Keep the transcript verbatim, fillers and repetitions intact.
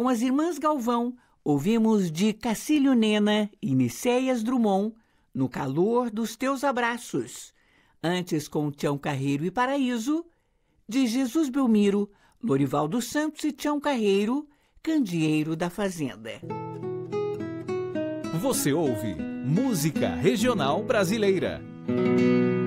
Com as irmãs Galvão, ouvimos de Cacílio Nena e Nicéias Drummond, No Calor dos Teus Abraços. Antes, com Tião Carreiro e Paraíso, de Jesus Belmiro, Lorival dos Santos e Tião Carreiro, Candeeiro da Fazenda. Você ouve Música Regional Brasileira.